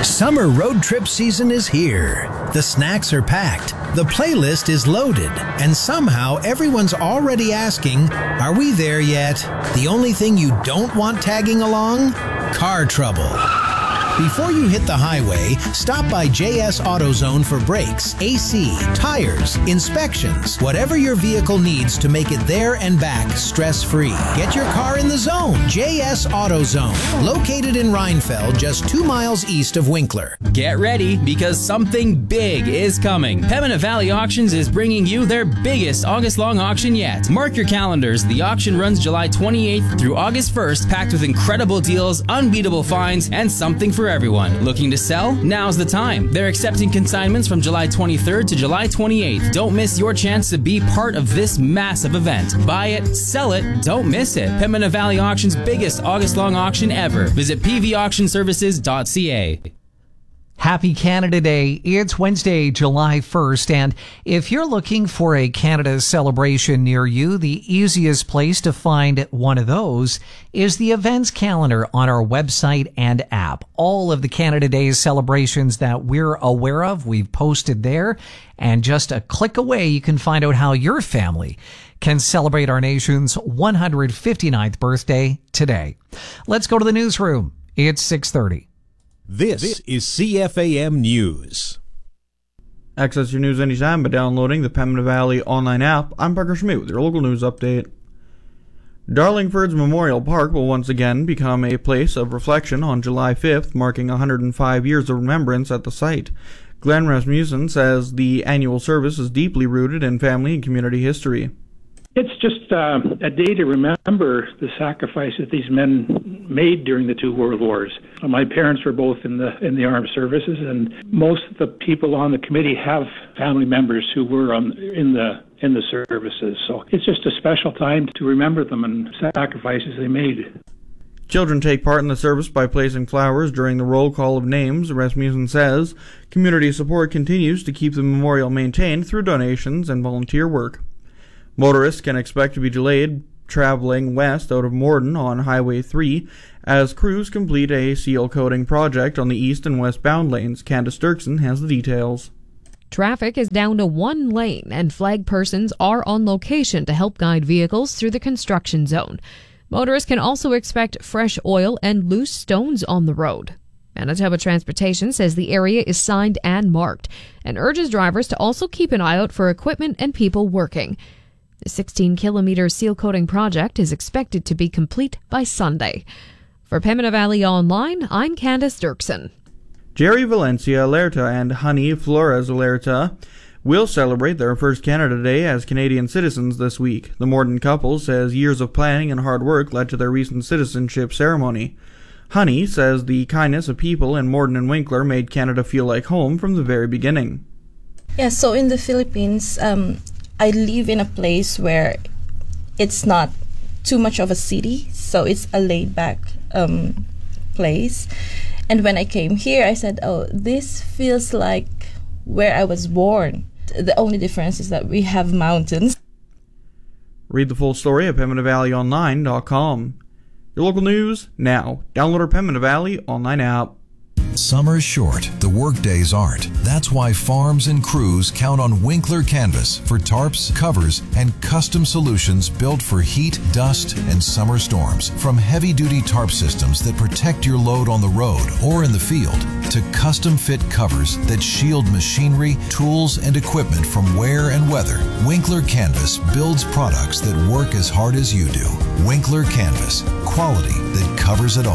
Summer road trip season is here. The snacks are packed, the playlist is loaded, and somehow everyone's already asking, are we there yet? The only thing you don't want tagging along? Car trouble. Before you hit the highway, stop by JS AutoZone for brakes, AC, tires, inspections, whatever your vehicle needs to make it there and back stress-free. Get your car in the zone. JS AutoZone, located in Rhinefeld, just 2 miles east of Winkler. Get ready, because something big is coming. Pembina Valley Auctions is bringing you their biggest August-long auction yet. Mark your calendars. The auction runs July 28th through August 1st, packed with incredible deals, unbeatable finds, and something for everyone. Looking to sell? Now's the time. They're accepting consignments from July 23rd to July 28th. Don't miss your chance to be part of this massive event. Buy it, sell it, don't miss it. Pembina Valley Auction's biggest August-long auction ever. Visit pvauctionservices.ca. Happy Canada Day. It's Wednesday, July 1st, and if you're looking for a Canada celebration near you, the easiest place to find one of those is the events calendar on our website and app. All of the Canada Day celebrations that we're aware of, we've posted there, and just a click away, you can find out how your family can celebrate our nation's 159th birthday today. Let's go to the newsroom. It's 6:30. This is CFAM News. Access your news anytime by downloading the Pembina Valley online app. I'm Parker Schmidt with your local news update. Darlingford's Memorial Park will once again become a place of reflection on July 5th, marking 105 years of remembrance at the site. Glenn Rasmussen says the annual service is deeply rooted in family and community history. It's just a day to remember the sacrifice that these men made during the 2 world wars. My parents were both in the armed services, and most of the people on the committee have family members who were in the services. So it's just a special time to remember them and sacrifices they made. Children take part in the service by placing flowers during the roll call of names. Rasmussen says community support continues to keep the memorial maintained through donations and volunteer work. Motorists can expect to be delayed traveling west out of Morden on Highway 3 as crews complete a seal coating project on the east and westbound lanes. Candace Dirksen has the details. Traffic is down to 1 lane, and flag persons are on location to help guide vehicles through the construction zone. Motorists can also expect fresh oil and loose stones on the road. Manitoba Transportation says the area is signed and marked and urges drivers to also keep an eye out for equipment and people working. The 16-kilometer seal coating project is expected to be complete by Sunday. For Pembina Valley Online, I'm Candace Dirksen. Jerry Valencia Alerta and Honey Flores Alerta will celebrate their first Canada Day as Canadian citizens this week. The Morden couple says years of planning and hard work led to their recent citizenship ceremony. Honey says the kindness of people in Morden and Winkler made Canada feel like home from the very beginning. Yeah, so in the Philippines, I live in a place where it's not too much of a city, so it's a laid-back place. And when I came here, I said, oh, this feels like where I was born. The only difference is that we have mountains. Read the full story at PembinaValleyOnline.com. Your local news now. Download our Pembina Valley online app. Summer's short, the work days aren't. That's why farms and crews count on Winkler Canvas for tarps, covers, and custom solutions built for heat, dust, and summer storms. From heavy-duty tarp systems that protect your load on the road or in the field, to custom-fit covers that shield machinery, tools, and equipment from wear and weather, Winkler Canvas builds products that work as hard as you do. Winkler Canvas, quality that covers it all.